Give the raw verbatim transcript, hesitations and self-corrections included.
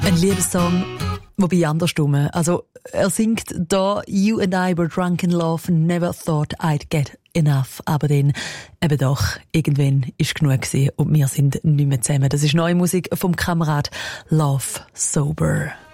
Ein Liebessong, wobei andersrum. Also, er singt da «You and I were drunk in love and never thought I'd get enough». Aber dann eben doch, irgendwann ist genug gewesen und wir sind nicht mehr zusammen. Das ist neue Musik vom Kamerad Love Sober.